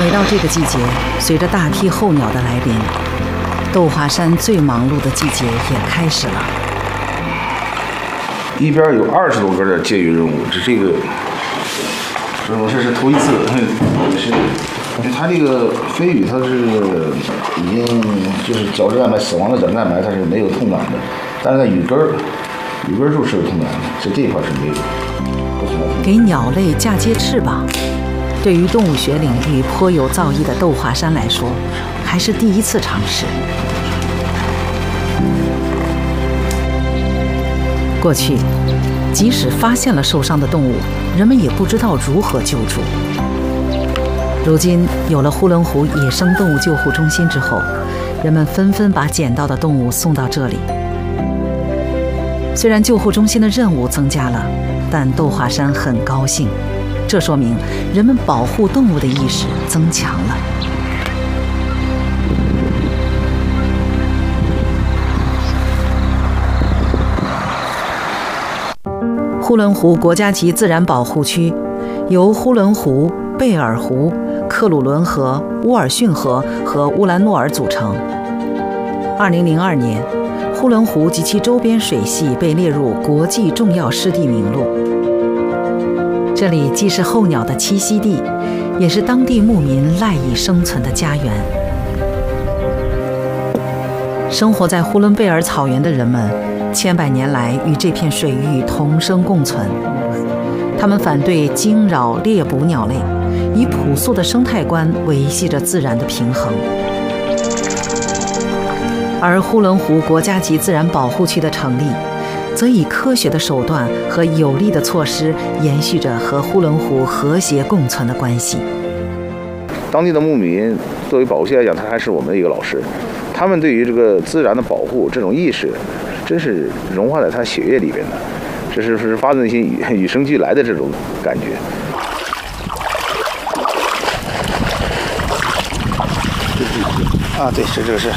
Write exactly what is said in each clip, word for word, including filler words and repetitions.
每到这个季节，随着大批候鸟的来临，豆华山最忙碌的季节也开始了。 一边有二十多个的借鱼任务，这这个，我这是头一次，也是，因为它这个飞羽它是已经就是角质蛋白死亡的角质蛋白，它是没有痛感的，但是在羽根儿，羽根处是有痛感的，这这一块是没有。 给鸟类嫁接翅膀，对于动物学领域颇有造诣的豆华山来说，还是第一次尝试。过去，即使发现了受伤的动物，人们也不知道如何救助。如今有了呼伦湖野生动物救护中心之后，人们纷纷把捡到的动物送到这里。虽然救护中心的任务增加了，但豆华山很高兴，这说明人们保护动物的意识增强了。呼伦湖国家级自然保护区由呼伦湖、贝尔湖、克鲁伦河、乌尔逊河和乌兰诺尔组成。二零零二年，呼伦湖及其周边水系被列入国际重要湿地名录。这里既是候鸟的栖息地，也是当地牧民赖以生存的家园。生活在呼伦贝尔草原的人们，千百年来与这片水域同生共存。他们反对惊扰猎捕鸟类，以朴素的生态观维系着自然的平衡。而呼伦湖国家级自然保护区的成立，则以科学的手段和有力的措施延续着和呼伦湖和谐共存的关系。 当地的牧民作为保护区来讲，他还是我们的一个老师。他们对于这个自然的保护这种意识，真是融化在他血液里边的，这是是发自内心与与生俱来的这种感觉。啊，对，是这个是。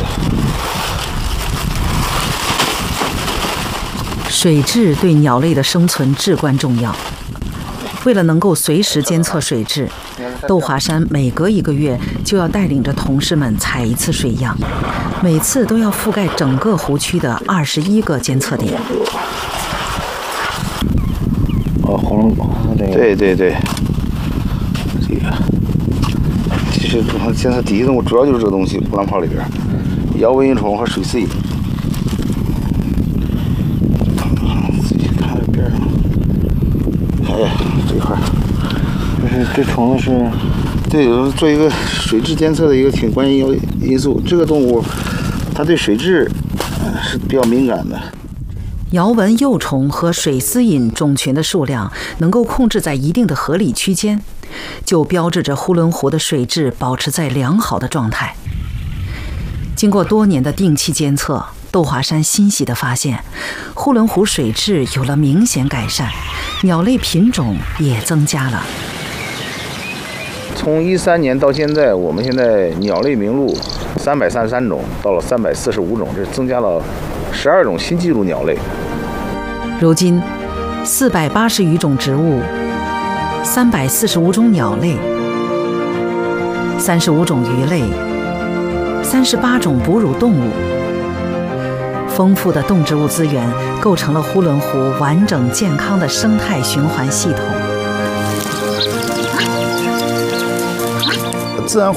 水质对鸟类的生存至关重要。为了能够随时监测水质，豆华山每隔一个月就要带领着同事们采一次水样，每次都要覆盖整个湖区的二十一个监测点。 哦，红龙宝，对对对，这个其实监测第一动物主要就是这个东西，乌兰泡里边，摇蚊蝇虫和水丝蚁。自己看这边上，哎，这一块，就是这虫子是，对，做一个水质监测的一个挺关键因素。这个动物，它对水质是比较敏感的。 摇蚊幼虫和水丝蚁种群的数量能够控制在一定的合理区间，就标志着呼伦湖的水质保持在良好的状态。经过多年的定期监测，豆华山欣喜地发现，呼伦湖水质有了明显改善，鸟类品种也增加了。 从一三年到现在，我们现在鸟类名录三百三十三种，到了三百四十五种，这增加了十二种新纪录鸟类。 如今，四百八十余种植物，三百四十五种鸟类，三十五种鱼类，三十八种哺乳动物。丰富的动植物资源构成了呼伦湖完整健康的生态循环系统。 自然